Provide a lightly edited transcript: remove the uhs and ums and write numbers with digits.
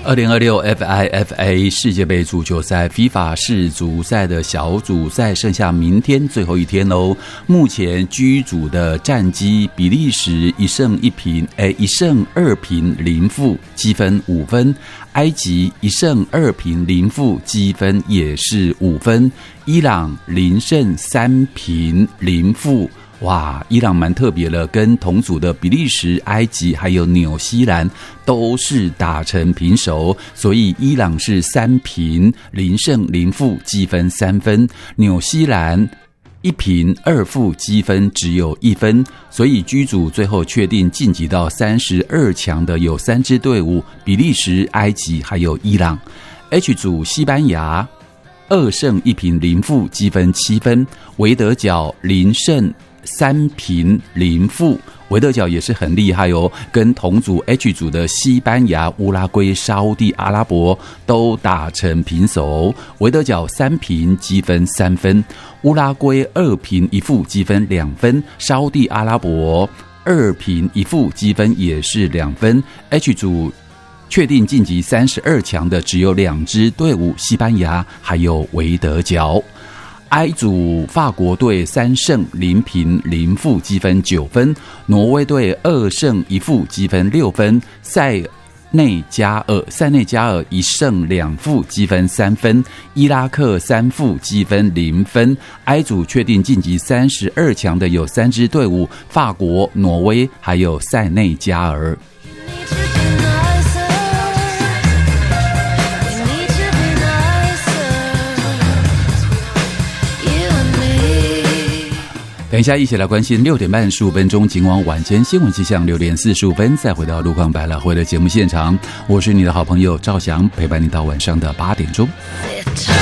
2026 FIFA 世界杯足球赛 FIFA 世足赛的小组赛剩下明天最后一天喽。目前居组的战绩，比利时1胜2平0负，积分5分；埃及1胜2平0负，积分也是5分；伊朗0胜3平0负。哇，伊朗蛮特别的，跟同组的比利时、埃及还有纽西兰都是打成平手，所以伊朗是3平0胜0负，积分3分；纽西兰1平2负，积分只有1分，所以居组最后确定晋级到32强的有3支队伍：比利时、埃及还有伊朗。H 组西班牙2胜1平0负，积分7分；维德角0胜3平0负，维德角也是很厉害哦，跟同组 H 组的西班牙、乌拉圭、沙烏地阿拉伯都打成平手。维德角3平，积分3分；乌拉圭2平1负，积分2分；沙烏地阿拉伯2平1负，积分也是2分。H 组确定晋级32强的只有2支队伍，西班牙还有维德角。I 组法国队3胜0平0负，积分9分；挪威队2胜1负，积分6分；塞内加尔1胜2负，积分3分；伊拉克3负，积分0分。I 组确定晋级32强的有3支队伍：法国、挪威还有塞内加尔。等一下，一起来关心6点半15分钟，今晚晚间新闻气象6点45分，再回到路况百老汇的节目现场，我是你的好朋友赵翔，陪伴你到晚上的8点钟。